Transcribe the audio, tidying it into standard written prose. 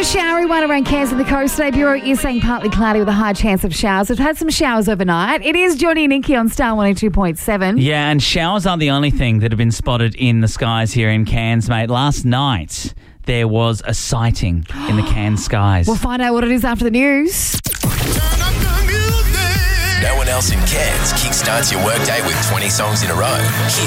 showery one around Cairns and the coast today. Bureau is saying partly cloudy with a high chance of showers. We've had some showers overnight. It is Johnny and Nikki on Star 102.7. Yeah, and showers aren't the only thing that have been spotted in the skies here in Cairns, mate. Last night, there was a sighting in the Cairns skies. We'll find out what it is after the news. No one else in Cairns kickstarts your workday with 20 songs in a row. Here's